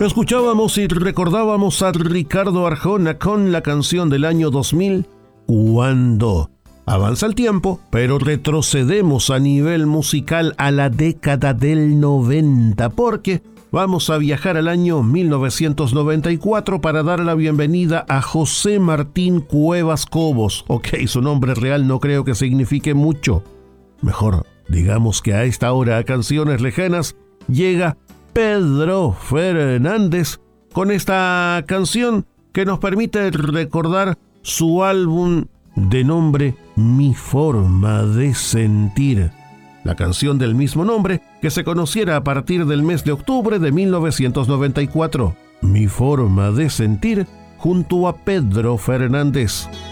Escuchábamos y recordábamos a Ricardo Arjona con la canción del año 2000, Cuando. Avanza el tiempo, pero retrocedemos a nivel musical a la década del 90, porque vamos a viajar al año 1994 para dar la bienvenida a José Martín Cuevas Cobos. Ok, su nombre real no creo que signifique mucho. Mejor, digamos que a esta hora a Canciones Lejanas llega Pedro Fernández con esta canción que nos permite recordar su álbum de nombre Mi Forma de Sentir. La canción del mismo nombre que se conociera a partir del mes de octubre de 1994. Mi Forma de Sentir junto a Pedro Fernández.